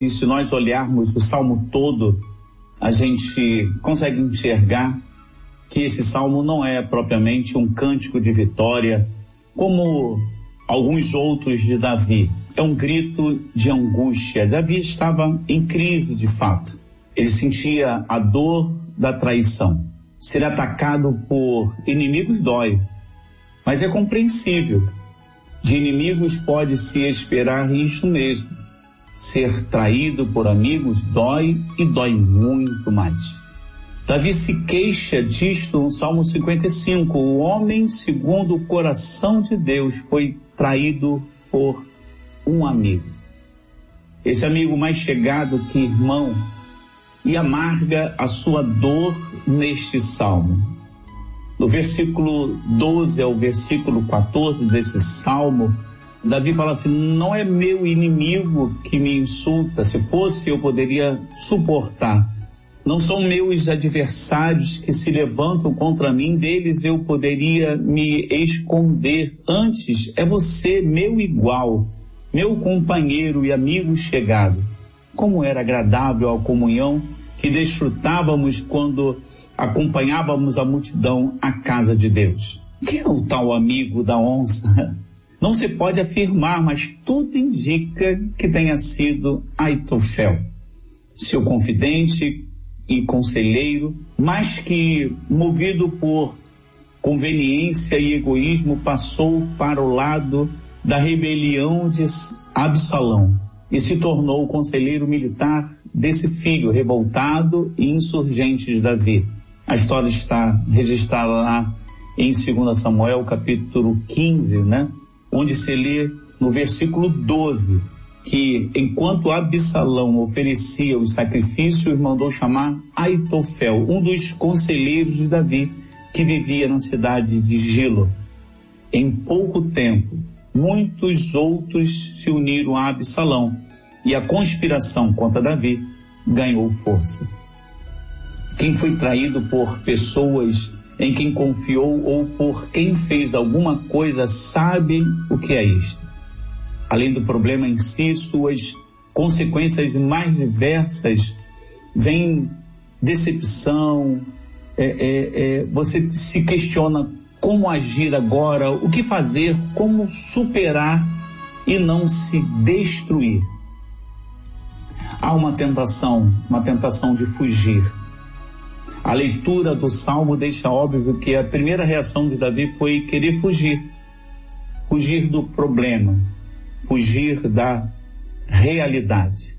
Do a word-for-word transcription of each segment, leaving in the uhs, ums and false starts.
E se nós olharmos o Salmo todo, a gente consegue enxergar que esse Salmo não é propriamente um cântico de vitória, como alguns outros de Davi. É um grito de angústia. Davi estava em crise de fato. Ele sentia a dor da traição. Ser atacado por inimigos dói, mas é compreensível. De inimigos pode-se esperar isso mesmo. Ser traído por amigos dói e dói muito mais. Davi se queixa disto no Salmo cinquenta e cinco. O homem, segundo o coração de Deus, foi traído por um amigo. Esse amigo mais chegado que irmão, e amarga a sua dor neste Salmo. No versículo doze ao versículo quatorze desse Salmo, Davi fala assim: não é meu inimigo que me insulta, se fosse eu poderia suportar. Não são meus adversários que se levantam contra mim, deles eu poderia me esconder. Antes é você, meu igual, meu companheiro e amigo chegado. Como era agradável a comunhão que desfrutávamos quando acompanhávamos a multidão à casa de Deus. Quem é o tal amigo da onça? Não se pode afirmar, mas tudo indica que tenha sido Aitofel, seu confidente e conselheiro, mas que, movido por conveniência e egoísmo, passou para o lado da rebelião de Absalão e se tornou o conselheiro militar desse filho revoltado e insurgente de Davi. A história está registrada lá em dois Samuel, capítulo quinze, né? Onde se lê no versículo doze, que enquanto Absalão oferecia os sacrifícios, mandou chamar Aitofel, um dos conselheiros de Davi, que vivia na cidade de Gilo. Em pouco tempo, muitos outros se uniram a Absalão, e a conspiração contra Davi ganhou força. Quem foi traído por pessoas em quem confiou ou por quem fez alguma coisa sabe o que é isto. Além do problema em si, suas consequências mais diversas vêm decepção, é, é, é, você se questiona como agir agora, o que fazer, como superar e não se destruir. Há uma tentação, uma tentação de fugir. A leitura do Salmo deixa óbvio que a primeira reação de Davi foi querer fugir. Fugir do problema, fugir da realidade.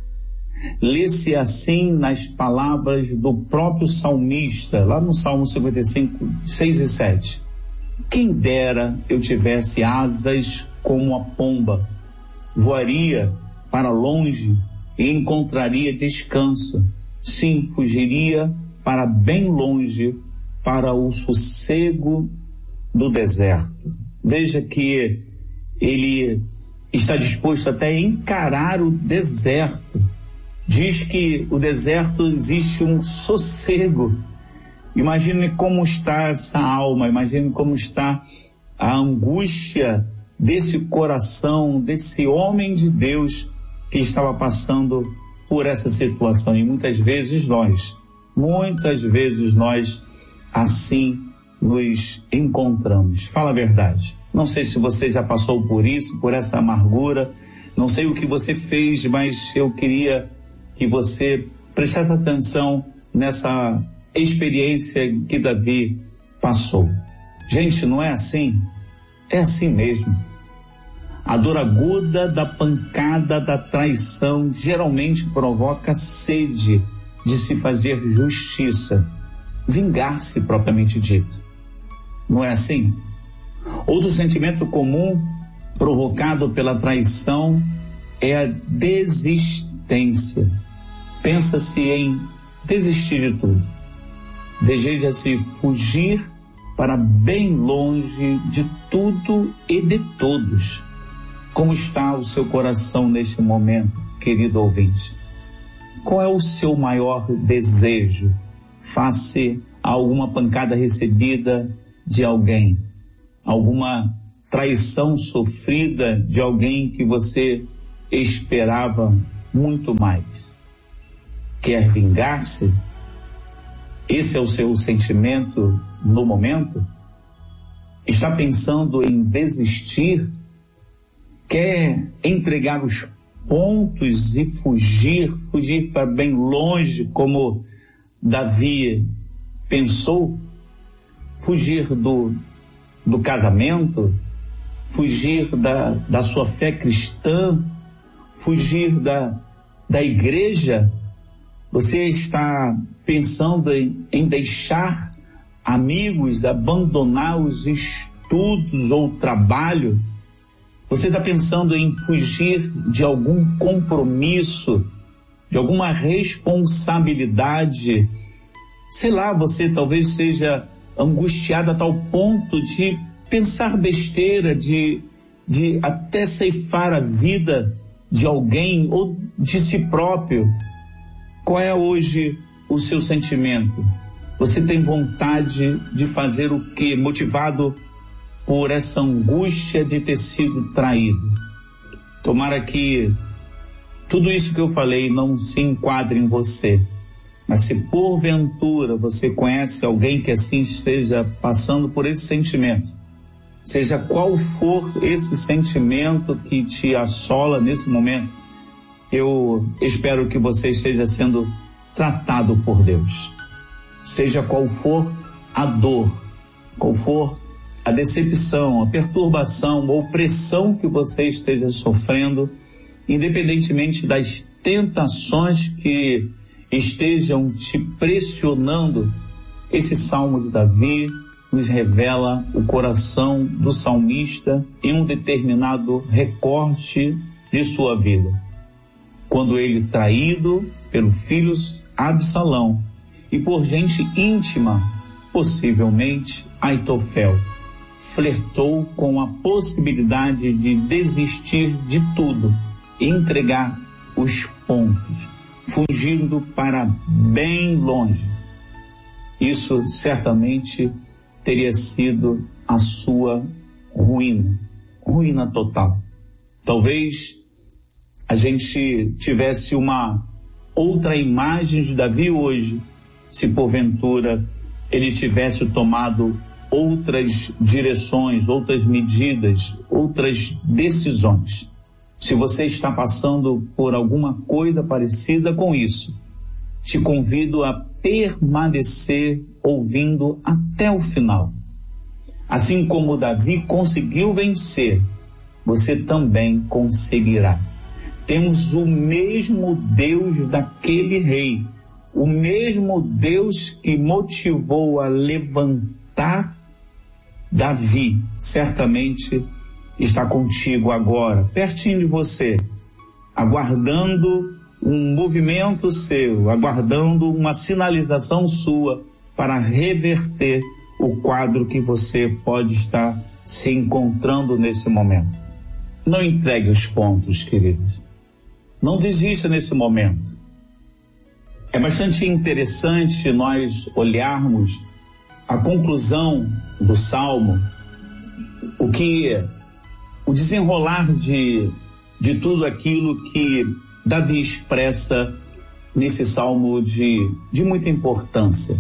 Lê-se assim nas palavras do próprio salmista, lá no Salmo cinquenta e cinco, seis e sete. Quem dera eu tivesse asas como a pomba, voaria para longe e encontraria descanso. Sim, fugiria para bem longe, para o sossego do deserto. Veja que ele está disposto até a encarar o deserto. Diz que o deserto existe um sossego. Imagine como está essa alma, imagine como está a angústia desse coração, desse homem de Deus que estava passando por essa situação. E muitas vezes nós, muitas vezes nós assim nos encontramos. Fala a verdade. Não sei se você já passou por isso, por essa amargura, não sei o que você fez, mas eu queria que você prestasse atenção nessa experiência que Davi passou. Gente, não é assim? É assim mesmo. A dor aguda da pancada da traição geralmente provoca sede de se fazer justiça, vingar-se propriamente dito. Não é assim? Outro sentimento comum provocado pela traição é a desistência. Pensa-se em desistir de tudo. Deseja-se fugir para bem longe de tudo e de todos. Como está o seu coração neste momento, querido ouvinte? Qual é o seu maior desejo face a alguma pancada recebida de alguém? Alguma traição sofrida de alguém que você esperava muito mais. Quer vingar-se? Esse é o seu sentimento no momento? Está pensando em desistir? Quer entregar os pontos e fugir, fugir para bem longe, como Davi pensou? Fugir do, do casamento? Fugir da, da sua fé cristã? Fugir da, da igreja? Você está pensando em, em deixar amigos, abandonar os estudos ou o trabalho? Você está pensando em fugir de algum compromisso, de alguma responsabilidade? Sei lá, você talvez seja angustiado a tal ponto de pensar besteira, de, de até ceifar a vida de alguém ou de si próprio. Qual é hoje o seu sentimento? Você tem vontade de fazer o quê? Motivado por essa angústia de ter sido traído. Tomara que tudo isso que eu falei não se enquadre em você. Mas se porventura você conhece alguém que assim esteja passando por esse sentimento, seja qual for esse sentimento que te assola nesse momento, eu espero que você esteja sendo tratado por Deus. Seja qual for a dor, qual for a decepção, a perturbação ou pressão que você esteja sofrendo, independentemente das tentações que estejam te pressionando, esse Salmo de Davi nos revela o coração do salmista em um determinado recorte de sua vida. Quando ele, traído pelo filho Absalão e por gente íntima, possivelmente Aitofel, flertou com a possibilidade de desistir de tudo e entregar os pontos, fugindo para bem longe. Isso certamente teria sido a sua ruína, ruína total. Talvez a gente tivesse uma outra imagem de Davi hoje, se porventura ele tivesse tomado outras direções, outras medidas, outras decisões. Se você está passando por alguma coisa parecida com isso, te convido a permanecer ouvindo até o final. Assim como Davi conseguiu vencer, você também conseguirá. Temos o mesmo Deus daquele rei, o mesmo Deus que motivou a levantar Davi, certamente está contigo agora, pertinho de você, aguardando um movimento seu, aguardando uma sinalização sua para reverter o quadro que você pode estar se encontrando nesse momento. Não entregue os pontos, queridos. Não desista nesse momento. É bastante interessante nós olharmos a conclusão do Salmo, o que, o desenrolar de, de tudo aquilo que Davi expressa nesse Salmo de, de muita importância.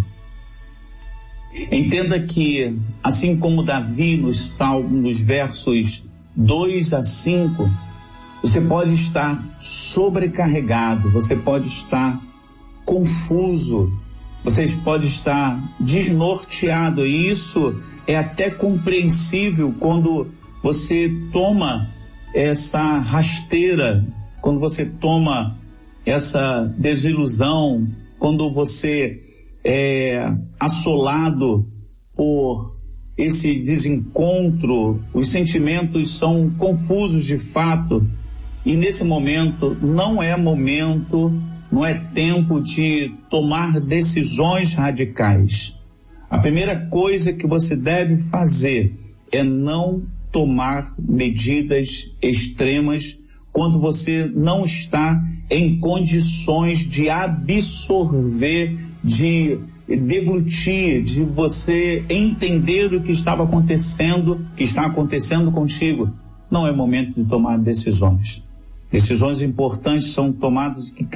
Entenda que, assim como Davi nos Salmos, nos versos dois a cinco, você pode estar sobrecarregado, você pode estar confuso, você pode estar desnorteado, e isso é até compreensível quando você toma essa rasteira, quando você toma essa desilusão, quando você é assolado por esse desencontro, os sentimentos são confusos de fato, e nesse momento não é momento, não é tempo de tomar decisões radicais. A primeira coisa que você deve fazer é não tomar medidas extremas quando você não está em condições de absorver, de deglutir, de você entender o que estava acontecendo, que está acontecendo contigo. Não é momento de tomar decisões. Decisões importantes são tomadas que